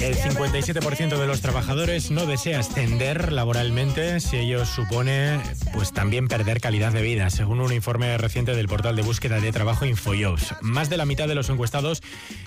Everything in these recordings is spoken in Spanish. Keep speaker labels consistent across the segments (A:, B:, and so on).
A: El 57% de los trabajadores no desea ascender laboralmente si ello supone pues también perder calidad de vida, según un informe reciente del portal de búsqueda de trabajo InfoJobs. Más de la mitad de los encuestados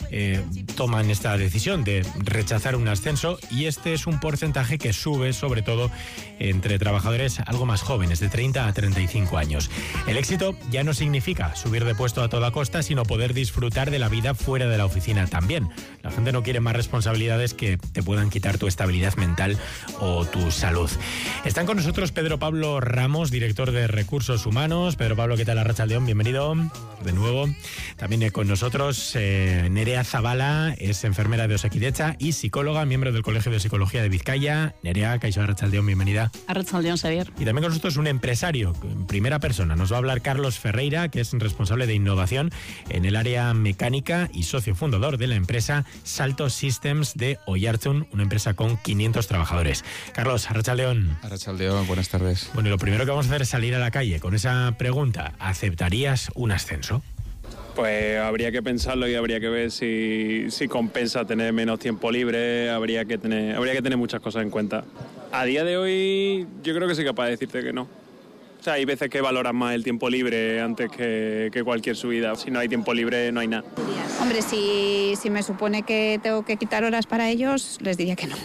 A: toman esta decisión de rechazar un ascenso, y este es un porcentaje que sube sobre todo entre trabajadores algo más jóvenes, de 30 a 35 años. El éxito ya no significa subir de puesto a toda costa, sino poder disfrutar de la vida fuera de la oficina también. La gente no quiere más responsabilidades que te puedan quitar tu estabilidad mental o tu salud. Están con nosotros Pedro Pablo Ramos, director de Recursos Humanos. Pedro Pablo, ¿qué tal? Arratsaldeon, bienvenido de nuevo. También con nosotros Nerea Zabala, es enfermera de Osakidetza y psicóloga, miembro del Colegio de Psicología de Vizcaya. Nerea, kaixo, arratsaldeon, bienvenida.
B: Arratsaldeon, Xavier.
A: Y también con nosotros un empresario en primera persona. Nos va a hablar Carlos Ferreira, que es responsable de innovación en el área mecánica y socio fundador de la empresa Salto Systems de Oiartzun, una empresa con 500 trabajadores. Carlos, arratsaldeon.
C: Arratsaldeon, buenas tardes.
A: Bueno, y lo primero que vamos a hacer es salir a la calle con esa pregunta: ¿aceptarías un ascenso?
D: Pues habría que pensarlo y habría que ver si compensa tener menos tiempo libre. Habría que tener muchas cosas en cuenta. A día de hoy yo creo que soy capaz de decirte que no. O sea, hay veces que valoran más el tiempo libre antes que cualquier subida. Si no hay tiempo libre, no hay nada.
E: Hombre, si me supone que tengo que quitar horas para ellos, les diría que no.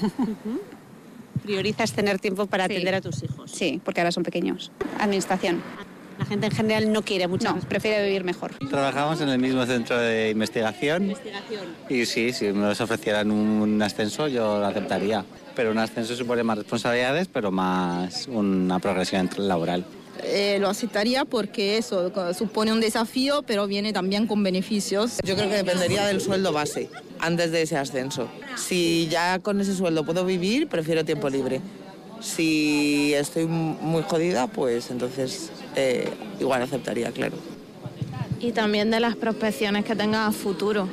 B: ¿Priorizas tener tiempo para atender a tus hijos?
E: Sí, porque ahora son pequeños. Administración.
B: La gente en general no quiere mucho.
E: No, prefiere vivir mejor.
F: Trabajamos en el mismo centro de investigación. Y sí, si me nos ofrecieran un ascenso, yo lo aceptaría. Pero un ascenso supone más responsabilidades, pero más una progresión laboral.
G: Lo aceptaría porque eso supone un desafío, pero viene también con beneficios.
H: Yo creo que dependería del sueldo base antes de ese ascenso. Si ya con ese sueldo puedo vivir, prefiero tiempo libre. Si estoy muy jodida, pues entonces igual aceptaría, claro.
I: Y también de las prospecciones que tengas a futuro.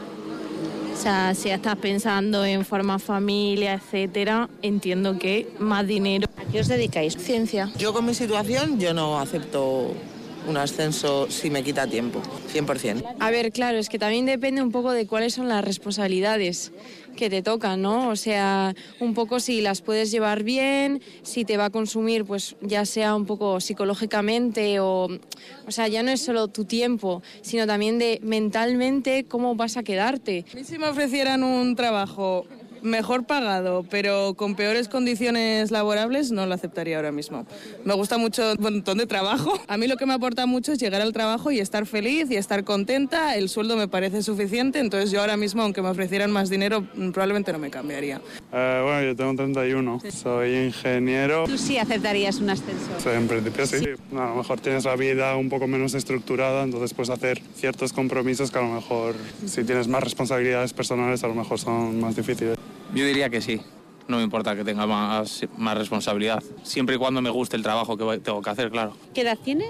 I: O sea, si estás pensando en formar familia, etcétera, entiendo que más dinero.
B: ¿A qué os dedicáis?
I: Ciencia.
H: Yo con mi situación, yo no acepto un ascenso si me quita tiempo, 100%.
J: A ver, claro, es que también depende un poco de cuáles son las responsabilidades que te tocan, ¿no? O sea, un poco si las puedes llevar bien, si te va a consumir, pues ya sea un poco psicológicamente o sea, ya no es solo tu tiempo, sino también de mentalmente cómo vas a quedarte.
G: A mí si me ofrecieran un trabajo mejor pagado, pero con peores condiciones laborables, no lo aceptaría ahora mismo. Me gusta mucho un montón de trabajo. A mí lo que me aporta mucho es llegar al trabajo y estar feliz y estar contenta. El sueldo me parece suficiente, entonces yo ahora mismo, aunque me ofrecieran más dinero, probablemente no me cambiaría.
K: Bueno, yo tengo 31, soy ingeniero.
B: ¿Tú sí aceptarías un ascenso?
K: Sí, en principio sí. A lo mejor tienes la vida un poco menos estructurada, entonces puedes hacer ciertos compromisos que a lo mejor, si tienes más responsabilidades personales, a lo mejor son más difíciles.
L: Yo diría que sí. No me importa que tenga más responsabilidad. Siempre y cuando me guste el trabajo que tengo que hacer, claro.
B: ¿Qué edad tienes?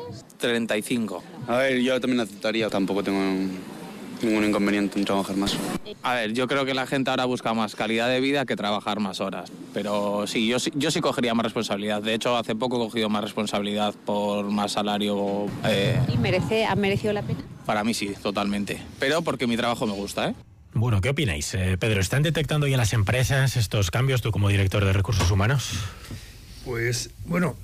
L: 35.
M: A ver, yo también aceptaría. Tampoco tengo ningún inconveniente en trabajar más.
L: A ver, yo creo que la gente ahora busca más calidad de vida que trabajar más horas. Pero sí, yo sí cogería más responsabilidad. De hecho, hace poco he cogido más responsabilidad por más salario.
B: ¿Y ha merecido la pena?
L: Para mí sí, totalmente. Pero porque mi trabajo me gusta, ¿eh?
A: Bueno, ¿qué opináis? Pedro, ¿están detectando ya las empresas estos cambios, tú como director de Recursos Humanos?
N: Pues, bueno,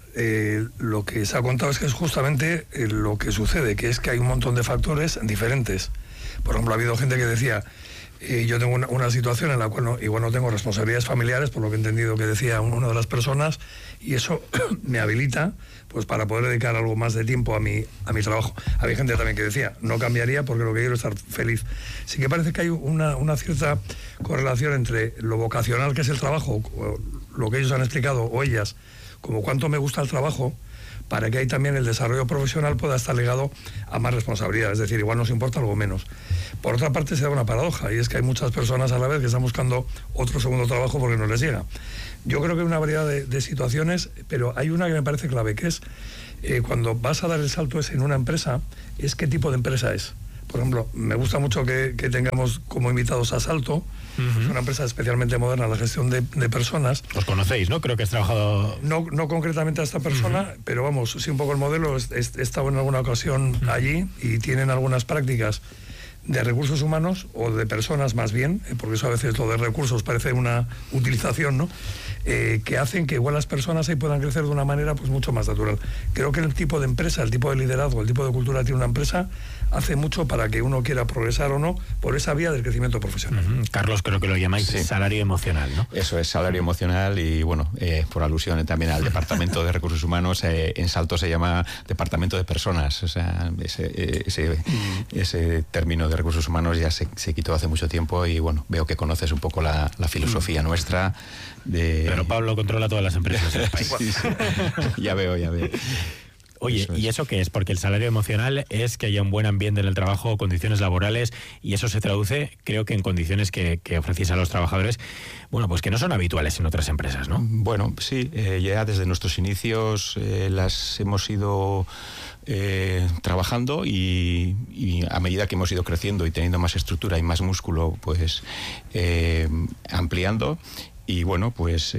N: lo que se ha contado es que es justamente lo que sucede, que es que hay un montón de factores diferentes. Por ejemplo, ha habido gente que decía, yo tengo una situación en la cual igual no tengo responsabilidades familiares, por lo que he entendido que decía una de las personas, y eso me habilita pues para poder dedicar algo más de tiempo a mi trabajo. Había gente también que decía, no cambiaría porque lo que quiero es estar feliz. Sí que parece que hay una cierta correlación entre lo vocacional que es el trabajo, lo que ellos han explicado, o ellas, como cuánto me gusta el trabajo, para que ahí también el desarrollo profesional pueda estar ligado a más responsabilidad, es decir, igual nos importa algo menos. Por otra parte se da una paradoja, y es que hay muchas personas a la vez que están buscando otro segundo trabajo porque no les llega. Yo creo que hay una variedad de situaciones, pero hay una que me parece clave, que es cuando vas a dar el salto en una empresa, es qué tipo de empresa es. Por ejemplo, me gusta mucho que tengamos como invitados a Salto. Es una empresa especialmente moderna en la gestión de personas.
A: Os conocéis, ¿no? Creo que has trabajado...
N: No concretamente a esta persona, pero vamos, sí un poco el modelo. He estado en alguna ocasión allí y tienen algunas prácticas de recursos humanos, o de personas más bien, porque eso a veces lo de recursos parece una utilización, ¿no? Que hacen que igual las personas ahí puedan crecer de una manera pues mucho más natural. Creo que el tipo de empresa, el tipo de liderazgo, el tipo de cultura que tiene una empresa hace mucho para que uno quiera progresar o no por esa vía del crecimiento profesional.
A: Carlos, creo que lo llamáis salario emocional, ¿no?
C: Eso es, salario emocional, y bueno, por alusión también al Departamento de Recursos Humanos, en Salto se llama Departamento de Personas, o sea, ese término de recursos humanos ya se quitó hace mucho tiempo, y bueno, veo que conoces un poco la filosofía nuestra.
A: Pero Pablo controla todas las empresas del país.
C: Sí. Ya veo.
A: Oye, ¿y eso qué es? Porque el salario emocional es que haya un buen ambiente en el trabajo, condiciones laborales, y eso se traduce, creo que en condiciones que ofrecéis a los trabajadores, bueno, pues que no son habituales en otras empresas, ¿no?
C: Bueno, sí, ya desde nuestros inicios las hemos ido trabajando, y a medida que hemos ido creciendo y teniendo más estructura y más músculo, pues ampliando. Y bueno, pues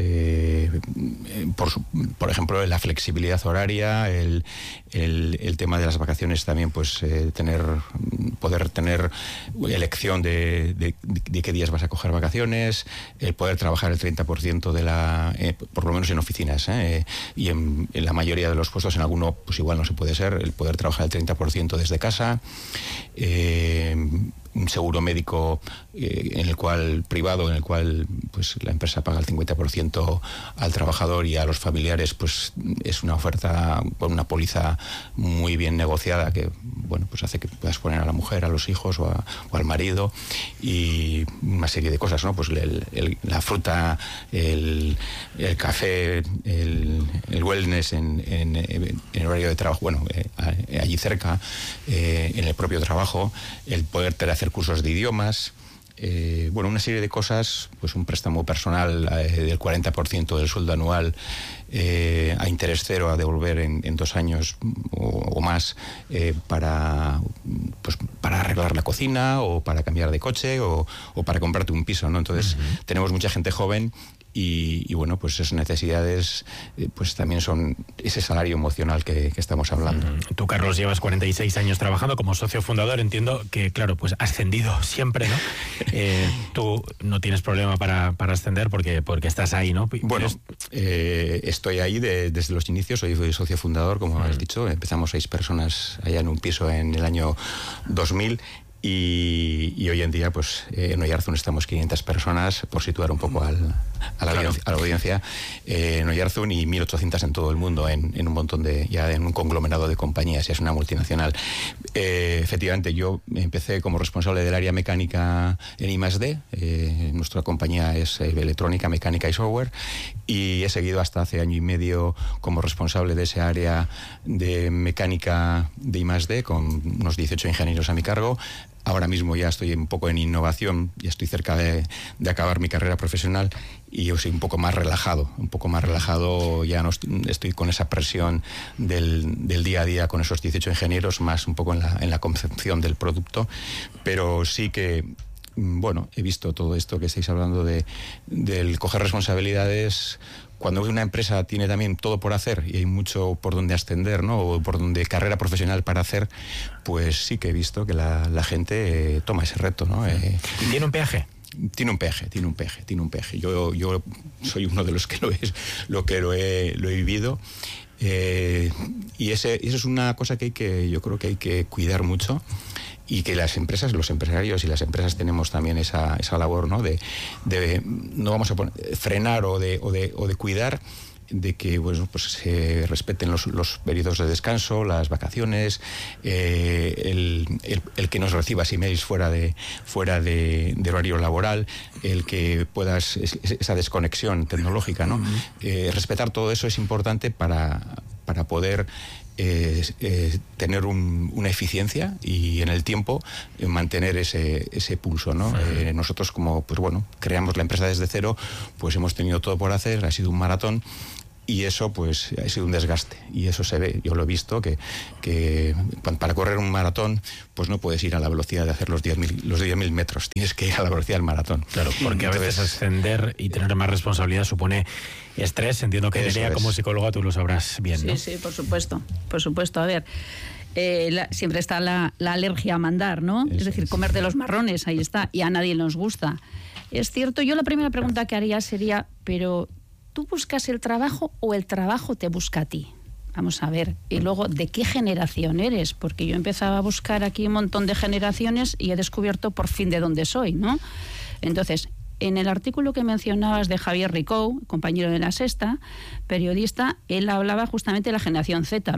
C: por ejemplo, la flexibilidad horaria, el tema de las vacaciones también, pues poder tener elección de qué días vas a coger vacaciones, el poder trabajar el 30% por lo menos en oficinas, y en la mayoría de los puestos, en alguno pues igual no se puede ser, el poder trabajar el 30% desde casa, un seguro médico privado en el cual pues la empresa paga el 50% al trabajador, y a los familiares pues es una oferta con una póliza muy bien negociada que bueno, pues hace que puedas poner a la mujer, a los hijos o al marido, y una serie de cosas, ¿no? Pues la fruta, el café, el wellness en horario de trabajo, bueno, allí cerca, en el propio trabajo, el poder hacer cursos de idiomas, bueno, una serie de cosas, pues un préstamo personal del 40% del sueldo anual a interés cero a devolver en 2 años o más, para arreglar la cocina, o para cambiar de coche, o para comprarte un piso, ¿no? Entonces tenemos mucha gente joven. Y bueno, pues esas necesidades pues también son ese salario emocional que estamos hablando.
A: Tú, Carlos, llevas 46 años trabajando como socio fundador. Entiendo que, claro, pues ascendido siempre, ¿no? Tú no tienes problema para ascender porque estás ahí, ¿no?
C: Bueno, estoy ahí desde los inicios, soy socio fundador, como has dicho. Empezamos 6 personas allá en un piso en el año 2000. Y hoy en día, pues en Oyarzun estamos 500 personas, por situar un poco a la audiencia, en Oyarzun, y 1.800 en todo el mundo, en un montón en un conglomerado de compañías, ya es una multinacional. Efectivamente, yo empecé como responsable del área mecánica en I+D, nuestra compañía es electrónica, mecánica y software, y he seguido hasta hace año y medio como responsable de ese área de mecánica de I+D, con unos 18 ingenieros a mi cargo. Ahora mismo ya estoy un poco en innovación, ya estoy cerca de acabar mi carrera profesional, y yo soy un poco más relajado, ya no estoy con esa presión del día a día con esos 18 ingenieros, más un poco en la concepción del producto, pero sí que, bueno, he visto todo esto que estáis hablando del coger responsabilidades. Cuando una empresa tiene también todo por hacer y hay mucho por donde ascender, ¿no? O por donde carrera profesional para hacer, pues sí que he visto que la gente toma ese reto, ¿no?
A: ¿Y tiene un peaje?
C: Tiene un peaje. Yo soy uno de los que lo he vivido. Y eso es una cosa que yo creo que hay que cuidar mucho, y que las empresas, los empresarios y las empresas tenemos también esa labor, ¿no? De no vamos a frenar o de cuidar de que, bueno, pues se respeten los periodos de descanso, las vacaciones, el que nos recibas emails fuera de horario laboral, el que puedas, esa desconexión tecnológica, ¿no? Respetar todo eso es importante para poder tener una eficiencia y en el tiempo mantener ese pulso, ¿no? Nosotros, como pues bueno, creamos la empresa desde cero, pues hemos tenido todo por hacer, ha sido un maratón, y eso pues ha sido un desgaste, y eso se ve, yo lo he visto, que para correr un maratón pues no puedes ir a la velocidad de hacer los 10.000 metros, tienes que ir a la velocidad del maratón.
A: Claro, porque entonces, a veces ascender y tener más responsabilidad supone estrés. Entiendo que Nerea, como psicóloga, tú lo sabrás bien, ¿no?
B: Sí, por supuesto. A ver,
O: siempre está la alergia a mandar, ¿no? Es decir, comer de los marrones, ahí está, y a nadie nos gusta. Es cierto, yo la primera pregunta que haría sería, pero ¿tú buscas el trabajo o el trabajo te busca a ti? Vamos a ver. Y luego, ¿de qué generación eres? Porque yo empezaba a buscar aquí un montón de generaciones y he descubierto por fin de dónde soy, ¿no? Entonces, en el artículo que mencionabas de Javier Ricou, compañero de La Sexta, periodista, él hablaba justamente de la generación Z,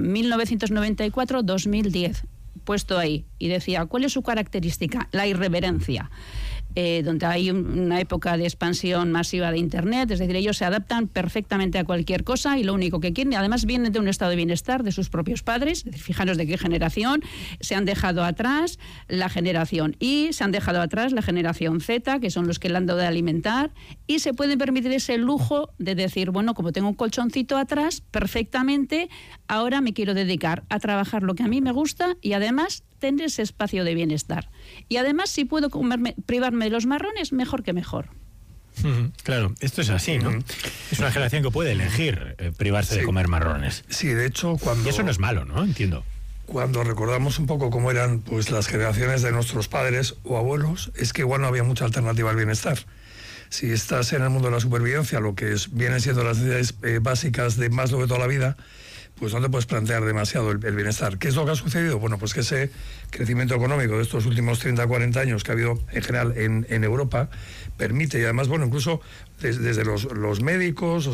O: 1994-2010, puesto ahí, y decía, ¿cuál es su característica? La irreverencia. Donde hay una época de expansión masiva de Internet, es decir, ellos se adaptan perfectamente a cualquier cosa y lo único que quieren, y además vienen de un estado de bienestar de sus propios padres, es decir, fijaros de qué generación, se han dejado atrás la generación Y, se han dejado atrás la generación Z, que son los que le han dado de alimentar, y se pueden permitir ese lujo de decir, bueno, como tengo un colchoncito atrás, perfectamente, ahora me quiero dedicar a trabajar lo que a mí me gusta y además tener ese espacio de bienestar. Y además, si puedo privarme de los marrones, mejor que mejor.
A: Claro, esto es así, ¿no? Es una generación que puede elegir privarse de comer marrones.
N: Sí, de hecho, cuando...
A: Y eso no es malo, ¿no? Entiendo.
N: Cuando recordamos un poco cómo eran pues las generaciones de nuestros padres o abuelos, es que igual no había mucha alternativa al bienestar. Si estás en el mundo de la supervivencia, lo que vienen siendo las necesidades básicas de Maslow de toda la vida, pues no te puedes plantear demasiado el bienestar. ¿Qué es lo que ha sucedido? Bueno, pues que ese crecimiento económico de estos últimos 30, 40 años que ha habido en general en Europa permite, y además, bueno, incluso desde los médicos,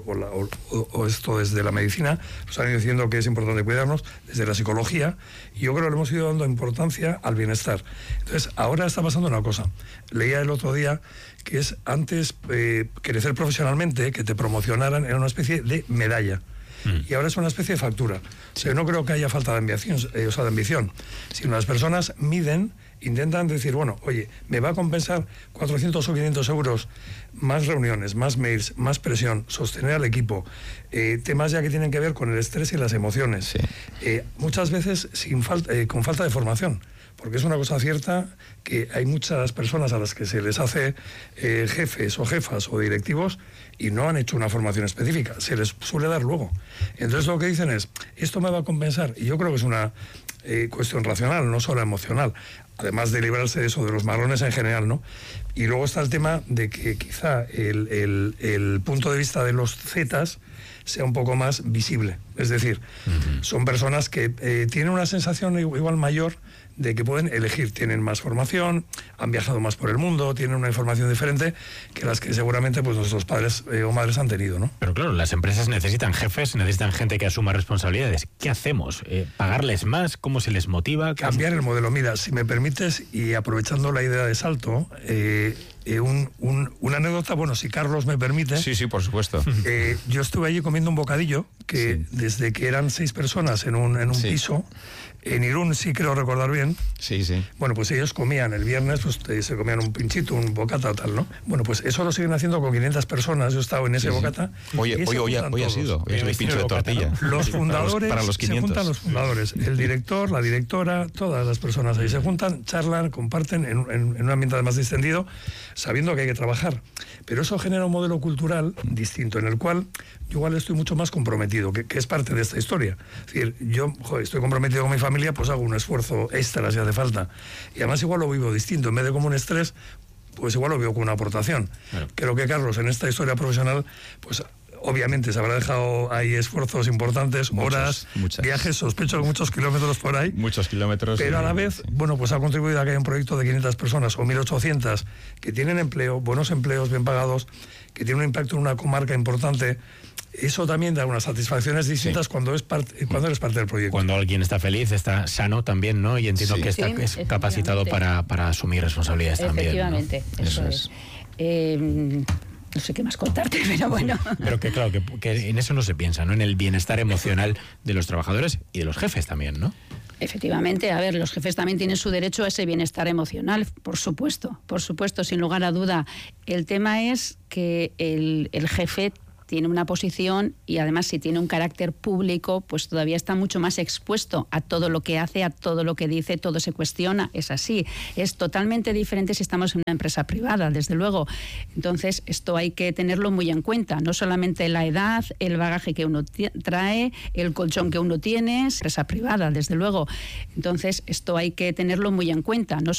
N: o esto desde la medicina, nos han ido diciendo que es importante cuidarnos, desde la psicología, y yo creo que le hemos ido dando importancia al bienestar. Entonces, ahora está pasando una cosa. Leía el otro día que es antes crecer profesionalmente, que te promocionaran, era una especie de medalla. Y ahora es una especie de factura. O sea, yo no creo que haya falta de ambición, sino las personas intentan decir, bueno, oye, me va a compensar 400 o 500 euros más reuniones, más mails, más presión, sostener al equipo, temas ya que tienen que ver con el estrés y las emociones. Muchas veces con falta de formación. Porque es una cosa cierta que hay muchas personas a las que se les hace jefes o jefas o directivos y no han hecho una formación específica. Se les suele dar luego. Entonces lo que dicen es, esto me va a compensar. Y yo creo que es una cuestión racional, no solo emocional. Además de librarse de eso, de los marrones en general, ¿no? Y luego está el tema de que quizá el punto de vista de los Zetas sea un poco más visible. Es decir, son personas que tienen una sensación igual mayor de que pueden elegir, tienen más formación, han viajado más por el mundo, tienen una información diferente que las que seguramente pues nuestros padres o madres han tenido, ¿no?
A: Pero claro, las empresas necesitan jefes, necesitan gente que asuma responsabilidades. ¿Qué hacemos? ¿Pagarles más? ¿Cómo se les motiva?
N: Cambiar el modelo. Mira, si me permites, y aprovechando la idea de Salto, una anécdota, bueno, si Carlos me permite.
C: Sí, por supuesto.
N: Yo estuve allí comiendo un bocadillo que desde que eran 6 personas en un piso, en Irún, sí creo recordar bien.
C: Sí.
N: Bueno, pues ellos comían el viernes, pues se comían un pinchito, un bocata o tal, ¿no? Bueno, pues eso lo siguen haciendo con 500 personas. Yo he estado en ese bocata.
C: Hoy ha sido el pincho de tortilla.
N: Los fundadores,
C: para los 500.
N: se juntan los fundadores, el director, la directora, todas las personas ahí se juntan, charlan, comparten en un ambiente además distendido, sabiendo que hay que trabajar. Pero eso genera un modelo cultural distinto, en el cual yo igual estoy mucho más comprometido, que es parte de esta historia. Es decir, yo estoy comprometido con mi familia, pues hago un esfuerzo extra si hace falta. Y además igual lo vivo distinto, en vez de como un estrés, pues igual lo vivo como una aportación. Claro. Creo que Carlos, en esta historia profesional, pues obviamente se habrá dejado ahí esfuerzos importantes, horas, viajes, sospecho que muchos kilómetros por ahí.
C: Muchos kilómetros.
N: Pero a la vez, bueno, pues ha contribuido a que haya un proyecto de 500 personas o 1.800 que tienen empleo, buenos empleos, bien pagados, que tienen un impacto en una comarca importante. Eso también da unas satisfacciones distintas cuando eres parte del proyecto.
A: Cuando alguien está feliz, está sano también, ¿no? Y entiendo que está capacitado para asumir responsabilidades también.
O: Efectivamente, ¿no? Eso es. No sé qué más contarte, pero bueno.
A: Pero que claro, que en eso no se piensa, ¿no? En el bienestar emocional de los trabajadores y de los jefes también, ¿no?
O: Efectivamente, a ver, los jefes también tienen su derecho a ese bienestar emocional, por supuesto, sin lugar a duda. El tema es que el jefe tiene una posición y además si tiene un carácter público, pues todavía está mucho más expuesto a todo lo que hace, a todo lo que dice, todo se cuestiona. Es así. Es totalmente diferente si estamos en una empresa privada, desde luego. Entonces, esto hay que tenerlo muy en cuenta. No solamente la edad, el bagaje que uno trae, el colchón que uno tiene, empresa privada, desde luego. Entonces, esto hay que tenerlo muy en cuenta. No